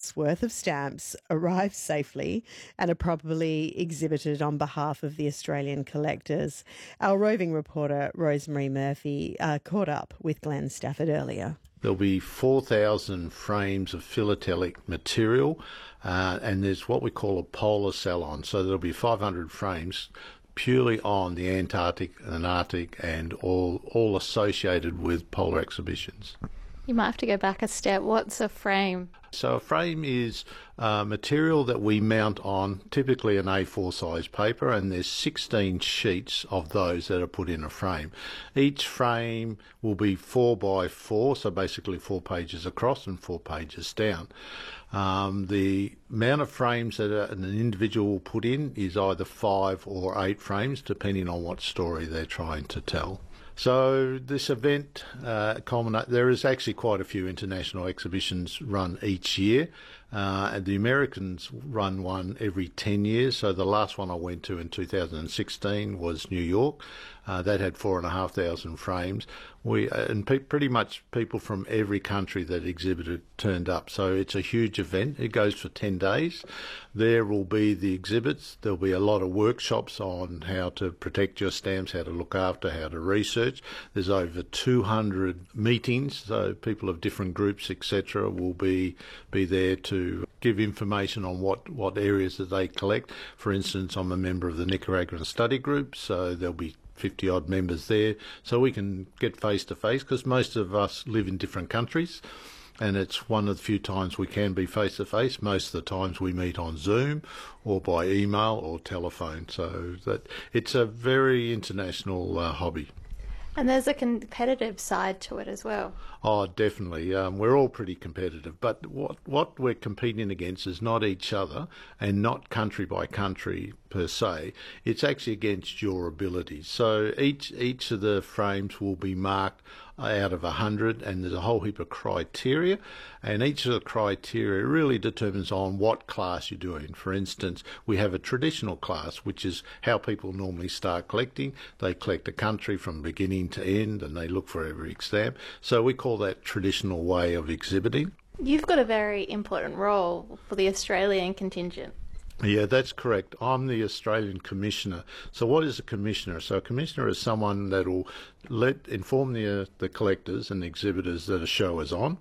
months' worth of stamps arrive safely and are properly exhibited on behalf of the Australian collectors. Our roving reporter, Rosemary Murphy, caught up with Glenn Stafford earlier. There'll be 4,000 frames of philatelic material, and there's what we call a polar salon. So there'll be 500 frames purely on the Antarctic and Arctic and all associated with polar exhibitions. You might have to go back a step. What's a frame? So a frame is material that we mount on typically an A4 size paper, and there's 16 sheets of those that are put in a frame. Each frame will be 4 by 4, so basically 4 pages across and 4 pages down. The amount of frames that an individual will put in is either 5 or 8 frames, depending on what story they're trying to tell. So this event there is actually quite a few international exhibitions run each year, and the Americans run one every 10 years. So the last one I went to in 2016 was New York. That had 4,500 frames. Pretty much people from every country that exhibited turned up. So it's a huge event. It goes for 10 days. There will be the exhibits. There'll be a lot of workshops on how to protect your stamps, how to look after, how to research. There's over 200 meetings, so people of different groups, etc., will be there to give information on what areas that they collect. For instance, I'm a member of the Nicaraguan Study Group, so there'll be 50 odd members there, so we can get face to face, because most of us live in different countries, and it's one of the few times we can be face to face. Most of the times we meet on Zoom or by email or telephone, so that it's a very international hobby. And there's a competitive side to it as well. Oh, definitely. We're all pretty competitive, but what we're competing against is not each other and not country by country per se. It's actually against your abilities. So each of the frames will be marked out of 100, and there's a whole heap of criteria, and each of the criteria really determines on what class you're doing. For instance, we have a traditional class, which is how people normally start collecting. They collect a country from beginning to end, and they look for every stamp. So we call that traditional way of exhibiting. You've got a very important role for the Australian contingent. Yeah, that's correct. I'm the Australian Commissioner. So what is a Commissioner? So a Commissioner is someone that will inform the collectors and the exhibitors that a show is on.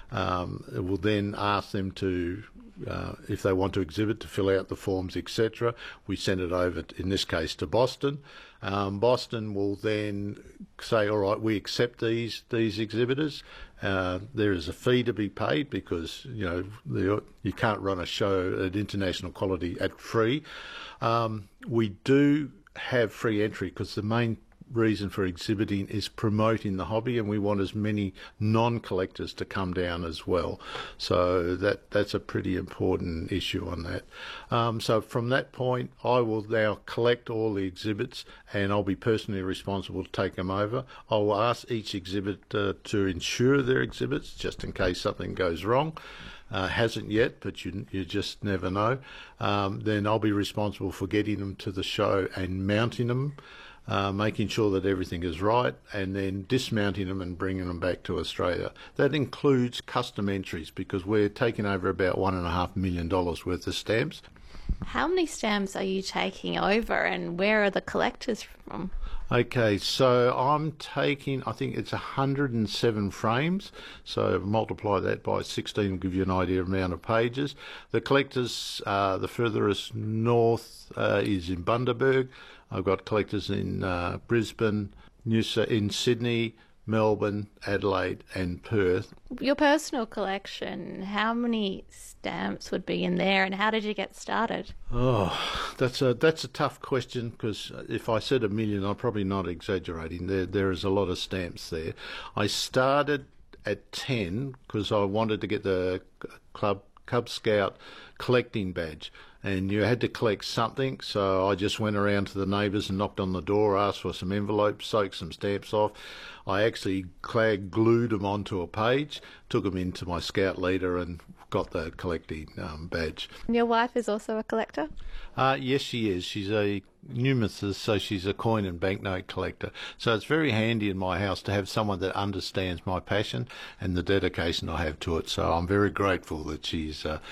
It will then ask them to, if they want to exhibit, to fill out the forms, etc. We send it over, in this case, to Boston. Boston will then say, all right, we accept these exhibitors. There is a fee to be paid, because you can't run a show at international quality at free. We do have free entry, because the main reason for exhibiting is promoting the hobby, and we want as many non-collectors to come down as well. So that's a pretty important issue on that. So from that point, I will now collect all the exhibits, and I'll be personally responsible to take them over. I will ask each exhibitor to insure their exhibits, just in case something goes wrong. Hasn't yet, but you just never know. Then I'll be responsible for getting them to the show and mounting them, making sure that everything is right, and then dismounting them and bringing them back to Australia. That includes custom entries, because we're taking over about $1.5 million worth of stamps. How many stamps are you taking over, and where are the collectors from? Okay, so I'm taking, I think it's 107 frames, so multiply that by 16 will give you an idea of the amount of pages. The collectors, the furthest north is in Bundaberg. I've got collectors in Brisbane, in Sydney, Melbourne, Adelaide and Perth. Your personal collection, how many stamps would be in there, and how did you get started? Oh, that's a tough question, because if I said 1 million, I'm probably not exaggerating. There is a lot of stamps there. I started at 10 because I wanted to get the Cub Scout collecting badge, and you had to collect something, so I just went around to the neighbours and knocked on the door, asked for some envelopes, soaked some stamps off. I actually glued them onto a page, took them into my Scout leader and got the collecting badge. And your wife is also a collector? Yes, she is. She's a numismatist, so she's a coin and banknote collector. So it's very handy in my house to have someone that understands my passion and the dedication I have to it. So I'm very grateful that she's